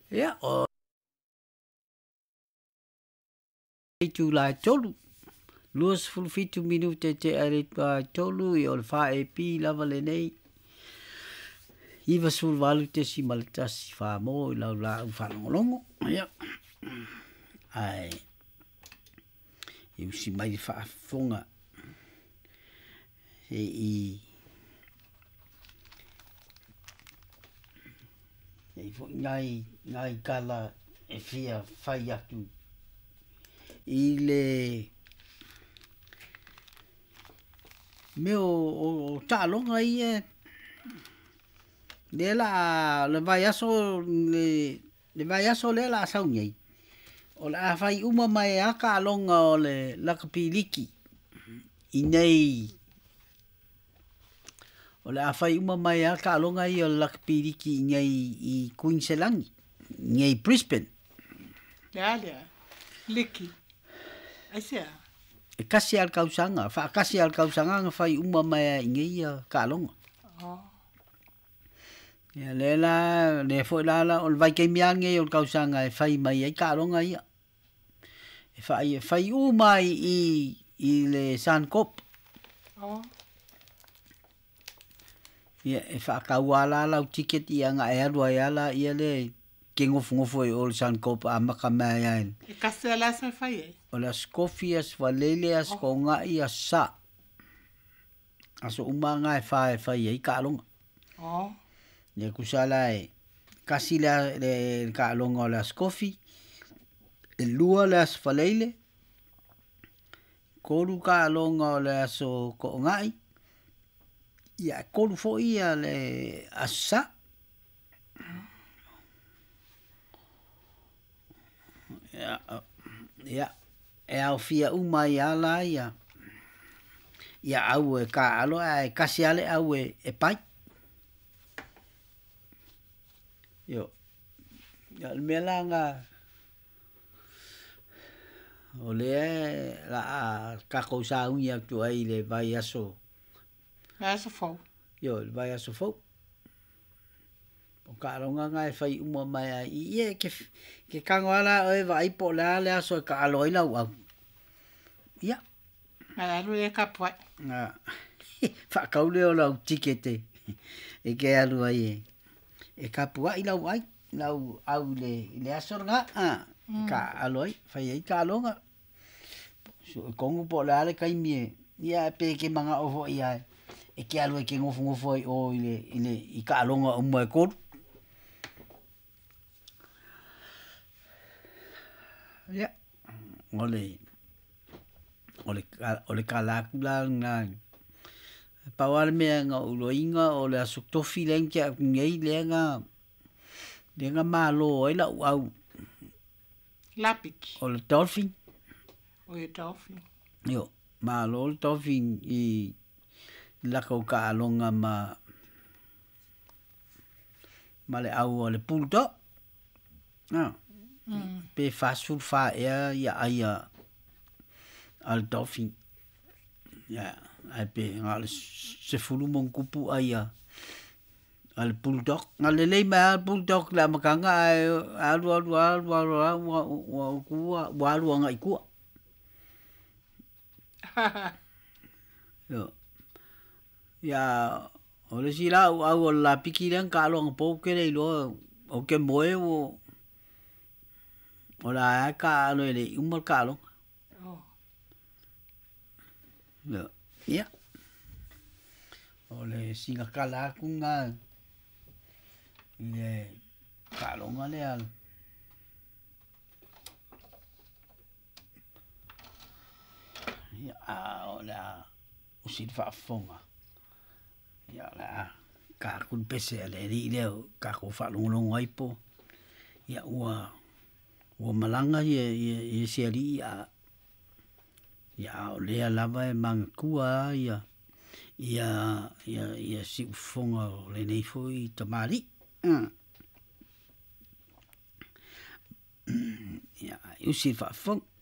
Ia, o tu la tolu. Luas fulfitu minute te are pa tolu i o le wha e pi lava le nei. Iwa sul walu te si malatasi wha mo i lau la whanongolongo. Ia. Ai. I usi mai di wha fonga. E i. E i fo ngai kala e fia whai atu. I le me o talonga i e le vai aso le vai aso le la sau nei o la fai uma mai a ka longa o le lakapiliki i nei o le fai uma mai a ka longa i o le lakapiliki i nei i Queensland nei Brisbane ya liki asia e kasi al kausanga fa kasi al kausanga nga fai uma mai i nei ka longa ya le fo la o vai ke miange o kausanga e fai mai ai ka longa ia e fai mai i le Suncorp ya e fa ka wala la ticket ia nga e alua ia la ia le ke ngofo e o le Suncorp a makama ia e kasi ala sa fai o la scofias valele as ko nga ia sa aso umanga e fai ai ka longa le kusala e kasi le ka longa la scofi e lua las faleile koru ka longa le aso ko ngai ia koru fo ia le asa ia e au fia uma ia la ia au e ka alo e kasi ale au e pai yo ya melanga ole la ka ko sa unia tu ai le vai aso fo yo le vai aso fo o ka ronga ngai fai uma mai i ke kangwala e vai po la le aso ka alo ila wa ya ala lu e ka po fa ka ule o la tikete e ke alu ai e ka po ila wa lau au le aso nga ka alo ai fai ai ka longa so kongu po la le kai mie ia pe ke manga o vo ia e ke alu ke ngofo ai o ile i ka longa o mo e ko ya ole kala kula nga pawal me nga uloinga o le aso tofi len ke ngei le nga malo ai la au lapik o le dolphin o e dolphin yo malo le dolphin i la ko ka longa ma le au o le bulldog pe fasul fa ya al dolphin ya ai pe ngal se fulu mon kupu aya al bulldog ngal le ma al bulldog la makanga alu wa ngai ku yo ya ole sila au la pikiran ka lo po ke le lo o ke moe o la ka lo le umol ka lo no ya ole singa kala kunga ile ka lo ngale al ya ola usil fa fonga ya la ka kun pese ale ri le ka ko fa long ai po ya wa malanga ye se ri ya le lava e mangkua ya si fonga le nei foi tamari ya usil fa fonga